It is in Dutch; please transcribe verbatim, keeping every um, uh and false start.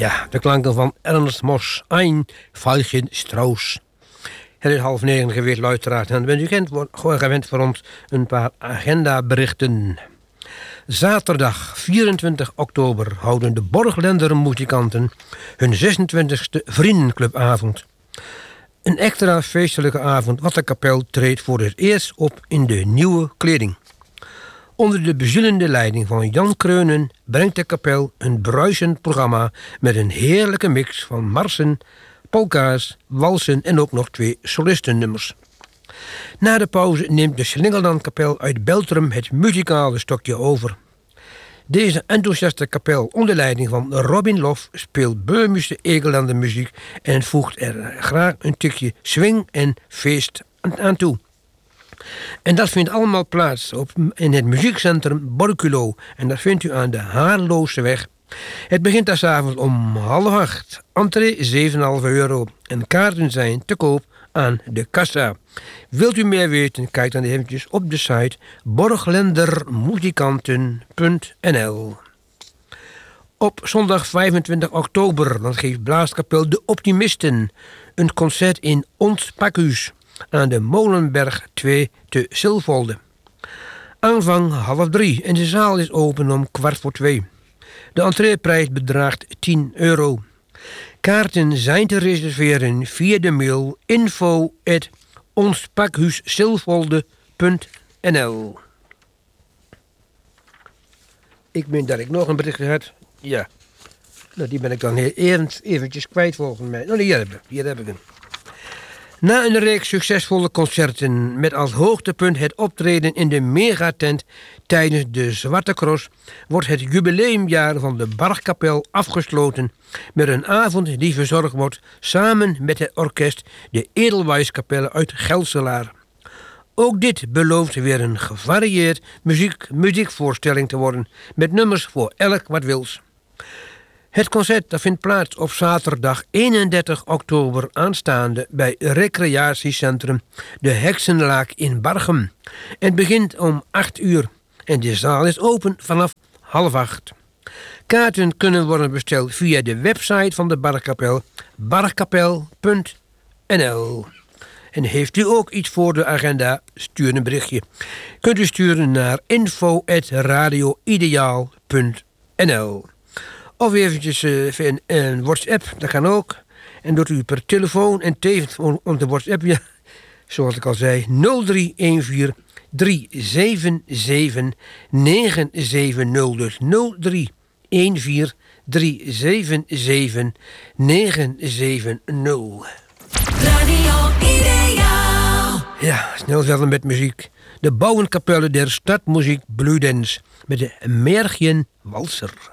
Ja, de klanken van Ernst Mos, Ein Veilchen Strauss. Het is half negen geweest, luisteraars. En dan bent u gewend, gewoon gewend voor ons een paar agendaberichten. Zaterdag vierentwintig oktober houden de Borglender muzikanten hun zesentwintigste vriendenclubavond. Een extra feestelijke avond, wat de kapel treedt voor het eerst op in de nieuwe kleding. Onder de bezielende leiding van Jan Kreunen brengt de kapel een bruisend programma met een heerlijke mix van marsen, polka's, walsen en ook nog twee solistennummers. Na de pauze neemt de Slingelandkapel uit Beltrum het muzikale stokje over. Deze enthousiaste kapel onder leiding van Robin Lof speelt Böhmische Egelanden muziek en voegt er graag een tikje swing en feest aan toe. En dat vindt allemaal plaats op, in het muziekcentrum Borculo. En dat vindt u aan de Haarlooseweg. Het begint daar 's avonds om half acht. Entree zeven komma vijf euro. En kaarten zijn te koop aan de kassa. Wilt u meer weten? Kijk dan eventjes op de site borglendermuzikanten punt n l. Op zondag vijfentwintig oktober dan geeft Blaaskapel De Optimisten een concert in Ons Pakhuis aan de Molenberg twee te Silvolde. Aanvang half drie en de zaal is open om kwart voor twee. De entreeprijs bedraagt tien euro. Kaarten zijn te reserveren via de mail info at onspakhuissilvolde punt n l. Ik meen dat ik nog een bericht had. Ja, nou, die ben ik dan heel eventjes kwijt volgens mij. Nou, hier heb ik, hier heb ik hem. Na een reeks succesvolle concerten met als hoogtepunt het optreden in de megatent tijdens de Zwarte Cross wordt het jubileumjaar van de Bargkapel afgesloten met een avond die verzorgd wordt samen met het orkest de Edelweiskapelle uit Gelselaar. Ook dit belooft weer een gevarieerd muziek, muziekvoorstelling te worden met nummers voor elk wat wils. Het concert dat vindt plaats op zaterdag eenendertig oktober aanstaande bij recreatiecentrum De Heksenlaak in Barchem. Het begint om acht uur en de zaal is open vanaf half acht. Kaarten kunnen worden besteld via de website van de Bargkapel, bargkapel punt n l. En heeft u ook iets voor de agenda, stuur een berichtje. Kunt u sturen naar info at radioideaal punt n l. Of eventjes uh, via een, een WhatsApp, dat kan ook. En doet u per telefoon en tevens om de WhatsApp, ja, zoals ik al zei, nul drie een vier drie zeven zeven negen zeven nul. Dus nul drie een vier drie zeven zeven negen zeven nul. Radio Ideaal. Ja, snel verder met muziek. De Bouwenkapelle der Stadmuziek Bludens met de Märchen Walser.